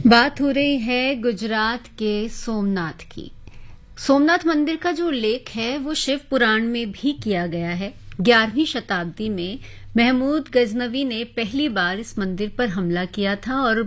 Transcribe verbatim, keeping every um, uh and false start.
बात हो रही है गुजरात के सोमनाथ की। सोमनाथ मंदिर का जो उल्लेख है वो शिव पुराण में भी किया गया है। ग्यारहवीं शताब्दी में महमूद गजनवी ने पहली बार इस मंदिर पर हमला किया था और